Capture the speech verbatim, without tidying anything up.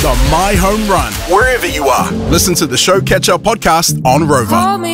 on My Home Run. Wherever you are, listen to the Show Catch Up podcast on Rover.